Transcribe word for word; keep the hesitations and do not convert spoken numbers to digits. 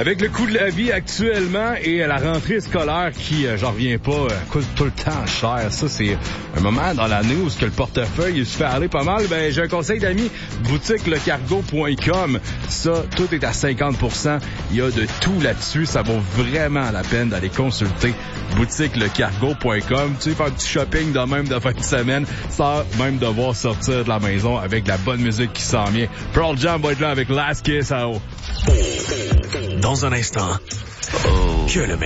Avec le coût de la vie actuellement et la rentrée scolaire qui, euh, j'en reviens pas, euh, coûte tout le temps cher. Ça, c'est un moment dans l'année où ce que le portefeuille il se fait aller pas mal. Ben, j'ai un conseil d'amis, boutique le cargo point com. Ça, tout est à cinquante pour cent. Il y a de tout là-dessus. Ça vaut vraiment la peine d'aller consulter boutique le cargo point com. Tu sais, faire un petit shopping de même de fin de semaine sans même devoir sortir de la maison avec de la bonne musique qui s'en vient. Pearl Jam va être là avec Last Kiss à haut. Dans un instant, oh. que le